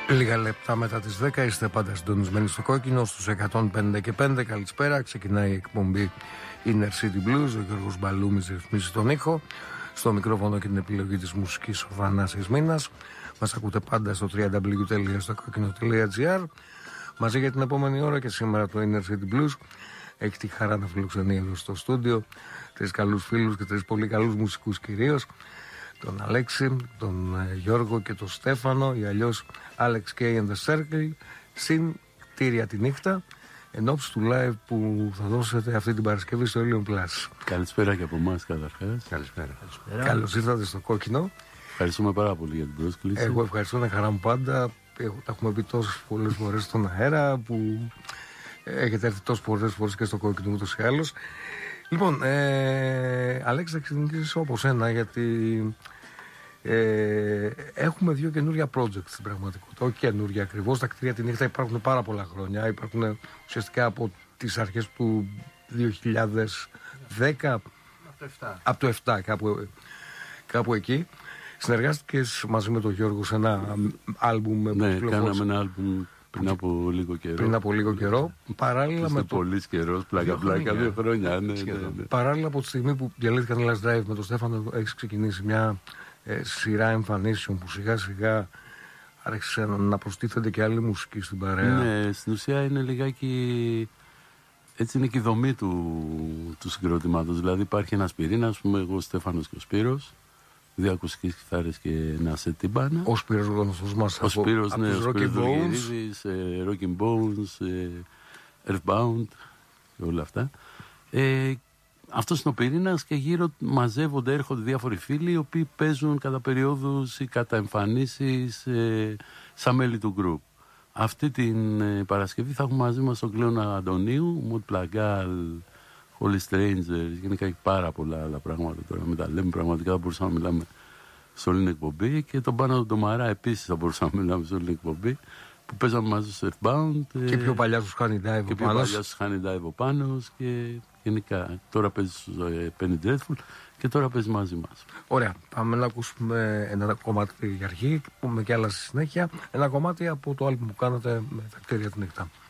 Λίγα λεπτά μετά τις 10 είστε πάντα συντονισμένοι στο Κόκκινο στους 105 και 5. Καλησπέρα, ξεκινάει η εκπομπή Inner City Blues. Ο Γιώργος Μπαλούμης ρυθμίζει τον ήχο. Στο μικρόφωνο και την επιλογή της μουσικής ο Θανάσης Μίνας. Μας ακούτε πάντα στο www.stokokino.gr. Μαζί για την επόμενη ώρα και σήμερα το Inner City Blues έχει τη χαρά να φιλοξενεί εδώ στο στούντιο 3 καλούς φίλους και 3 πολύ καλούς μουσικούς κυρίως. Τον Αλέξη, τον Γιώργο και τον Στέφανο, ή αλλιώς Alex K and the Circle, συν κτίρια τη νύχτα, εν ώψη του live που θα δώσετε αυτή την Παρασκευή στο Helium Plus. Καλησπέρα και από εμάς καταρχάς. Καλησπέρα. Καλώς ήρθατε στο Κόκκινο. Ευχαριστούμε πάρα πολύ για την πρόσκληση. Εγώ ευχαριστώ, είναι χαρά μου πάντα. Τα έχουμε πει τόσες πολλές φορές στον αέρα που έχετε έρθει τόσες πολλές φορές και στο Κόκκινο ούτως ή άλλως. Λοιπόν, Αλέξη, θα ξεκινήσω από σένα, γιατί έχουμε 2 καινούργια projects στην πραγματικότητα. Όχι καινούργια ακριβώς, τα κτίρια τη νύχτα υπάρχουν πάρα πολλά χρόνια. Υπάρχουν ουσιαστικά από τις αρχές του 2010, από το 7 κάπου εκεί. Συνεργάστηκες μαζί με τον Γιώργο σε ένα άλμπουμ. Ναι, κάναμε ένα άλμπουμ πριν από λίγο καιρό. Παράλληλα με πολύ καιρό, πλάκα, 2 χρόνια. Ναι. Παράλληλα από τη στιγμή που διαλύθηκαν οι Last Drive με τον Στέφανο, έχει ξεκινήσει μια σειρά εμφανίσεων που σιγά σιγά άρχισε να προστίθενται και άλλη μουσική στην παρέα. Ναι, στην ουσία είναι λιγάκι. Έτσι είναι και η δομή του συγκροτήματος. Δηλαδή υπάρχει ένας πυρήνας, ας πούμε, εγώ, ο Στέφανος και ο Σπύρος. 2 ακουστικές κιθάρες και ένα σε τύμπανα. Ο Σπύρος γνωστός μας ο Σπύρος, ναι, ο Σπύρος Δουργυρίδης, Rockin' Bones, Earthbound και όλα αυτά. Αυτός είναι ο πυρήνας και γύρω μαζεύονται, έρχονται διάφοροι φίλοι οι οποίοι παίζουν κατά περιόδους ή κατά εμφανίσεις σαν μέλη του group. Αυτή την Παρασκευή θα έχουμε μαζί μας τον Κλέονα Αντωνίου, Μουτ Πλαγκάλ, Holy Strangers, γενικά έχει πάρα πολλά άλλα πράγματα τώρα. Μην τα λέμε, πραγματικά θα μπορούσαμε να μιλάμε σε όλη την εκπομπή. Και τον Πάνο τον Τομαρά επίσης θα μπορούσαμε να μιλάμε σε όλη την εκπομπή. Που παίζαμε μαζί στο Earthbound. Και πιο παλιά στους Honey Dive ο Πάνος. Ο Πάνος και γενικά. Τώρα παίζει στο Penny Dreadful και τώρα παίζει μαζί μας. Ωραία. Πάμε να ακούσουμε ένα κομμάτι για αρχή και πούμε και άλλα στη συνέχεια. Ένα κομμάτι από το άλμπομ που κάνατε με τα κτίρια τη νύχτα.